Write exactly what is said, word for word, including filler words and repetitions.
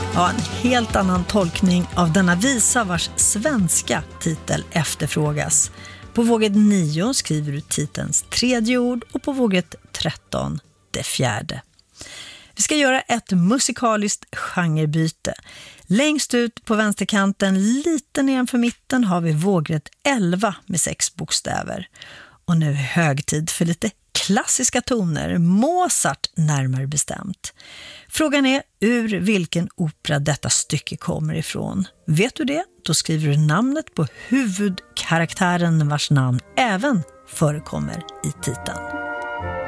Ja, en helt annan tolkning av denna visa vars svenska titel efterfrågas. På våget nio skriver du titelns tredje ord och på våget tretton det fjärde. Vi ska göra ett musikaliskt genrebyte. Längst ut på vänsterkanten, lite nedanför mitten, har vi vågrätt elva med sex bokstäver. Och nu är hög tid för lite klassiska toner, Mozart närmare bestämt. Frågan är ur vilken opera detta stycke kommer ifrån. Vet du det? Då skriver du namnet på huvudkaraktären vars namn även förekommer i titeln.